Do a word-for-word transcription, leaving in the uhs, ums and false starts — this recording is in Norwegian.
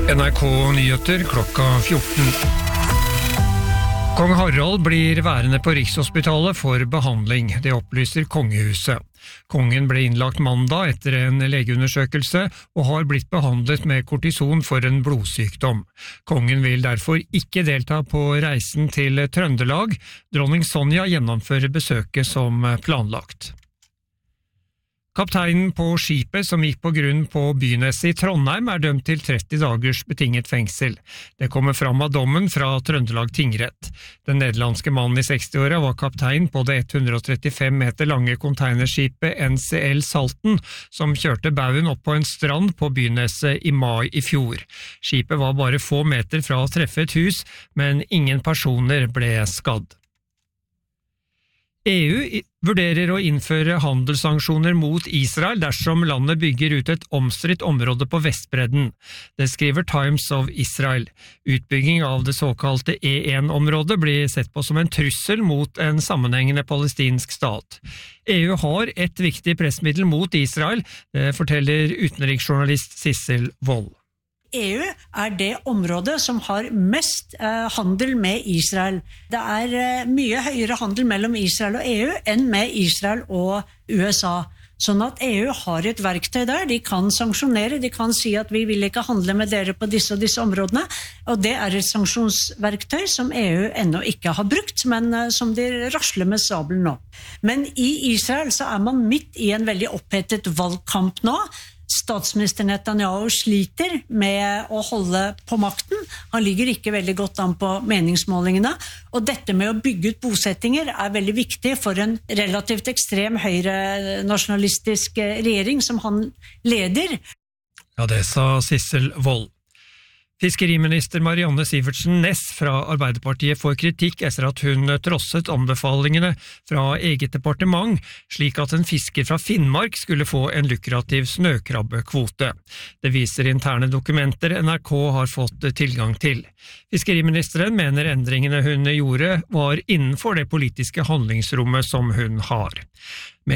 N R K Nyheter klokka fjorten. Kong Harald blir værende på Rikshospitalet for behandling, det opplyser kongehuset. Kongen ble innlagt mandag etter en legeundersøkelse og har blitt behandlet med kortison for en blodsykdom. Kongen vil derfor ikke delta på reisen til Trøndelag. Dronning Sonja gjennomfører besøket som planlagt. Kapteinen på skipet som gikk på grunn på Byneset i Trondheim er dømt til tretti dagers betinget fengsel. Det kommer fram av dommen fra Trøndelag tingrett. Den nederlandske mannen i sekstiåra var kaptein på det ett hundre og trettifem meter lange containerskipet N C L Salten, som kjørte bauen opp på en strand på Byneset i mai i fjor. Skipet var bare få meter fra å treffe et hus, men ingen personer ble skadd. E U vurderer å innføre handelssanksjoner mot Israel dersom landet bygger ut et omstridt område på Vestbredden. Det skriver Times of Israel. Utbygging av det såkalte E en-området blir sett på som en trussel mot en sammenhengende palestinsk stat. E U har et viktig pressmiddel mot Israel, det forteller utenriksjournalist Sissel Wold. E U er det området som har mest eh, handel med Israel. Det er eh, mye høyere handel mellom Israel og E U enn med Israel og U S A. Sånn at E U har et verktøy der, de kan sanksjonere, de kan si at vi vil ikke handle med dere på disse og disse områdene, og det er et sanksjonsverktøy som E U ennå ikke har brukt, men eh, som de rasler med sabelen nå. Men i Israel så er man midt i en veldig opphetet valgkamp nå. Statsminister Netanyahu sliter med å holde på makten. Han ligger ikke veldig godt an på meningsmålingene. Og dette med å bygge ut bosettinger er veldig viktig for en relativt ekstrem høyre nasjonalistisk regjering som han leder. Ja, det sa Sissel Wold. Fiskeriminister Marianne Sivertsen Næss fra Arbeiderpartiet får kritikk etter at hun trosset anbefalingene fra eget departement, slik at en fisker fra Finnmark skulle få en lukrativ snøkrabbekvote. Det viser interne dokumenter N R K har fått tilgang til. Fiskeriministeren mener endringene hun gjorde var innenfor det politiske handlingsrommet som hun har.